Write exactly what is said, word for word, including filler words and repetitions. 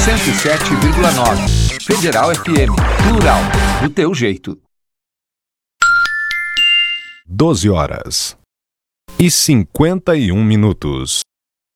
cento e sete vírgula nove. Federal F M. Plural. Do teu jeito. doze horas e cinquenta e um minutos.